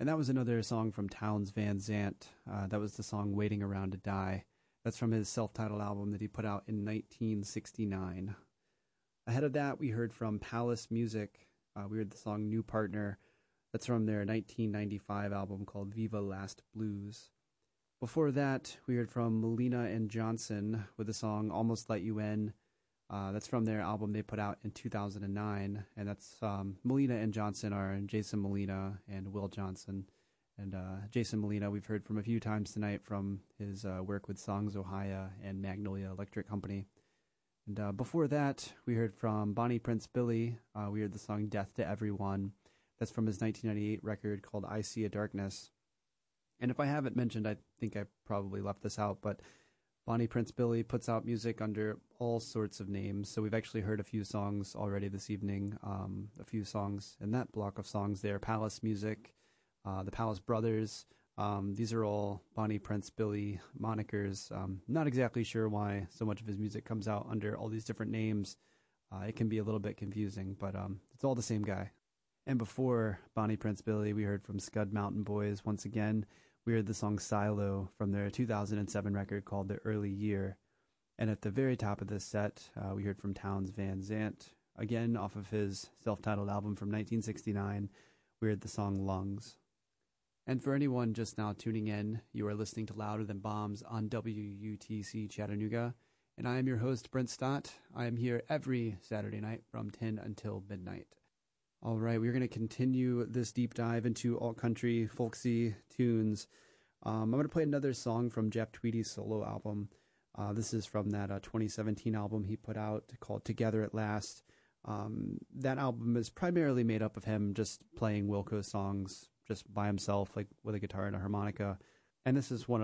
And that was another song from Townes Van Zandt. That was the song Waiting Around to Die. That's from his self-titled album that he put out in 1969. Ahead of that, we heard from Palace Music. We heard the song New Partner. That's from their 1995 album called Viva Last Blues. Before that, we heard from Melina and Johnson with the song Almost Let You In. That's from their album they put out in 2009. And that's Melina and Johnson are Jason Molina and Will Johnson. And Jason Molina we've heard from a few times tonight from his work with Songs Ohio and Magnolia Electric Company. And before that, we heard from Bonnie Prince Billy. We heard the song Death to Everyone. That's from his 1998 record called I See a Darkness. And if I haven't mentioned, I think I probably left this out, but Bonnie Prince Billy puts out music under all sorts of names. So we've actually heard a few songs already this evening, a few songs in that block of songs there. Palace Music, the Palace Brothers. These are all Bonnie Prince Billy monikers. Not exactly sure why so much of his music comes out under all these different names. It can be a little bit confusing, but it's all the same guy. And before Bonnie Prince Billy, we heard from Scud Mountain Boys once again. We heard the song Silo from their 2007 record called The Early Year. And at the very top of this set, we heard from Townes Van Zandt, again off of his self-titled album from 1969. We heard the song Lungs. And for anyone just now tuning in, you are listening to Louder Than Bombs on WUTC Chattanooga. And I am your host, Brent Stott. I am here every Saturday night from 10 until midnight. All right, we're going to continue this deep dive into alt-country, folksy tunes. I'm going to play another song from Jeff Tweedy's solo album. This is from that 2017 album he put out called Together at Last. That album is primarily made up of him just playing Wilco songs just by himself, like with a guitar and a harmonica. And this is one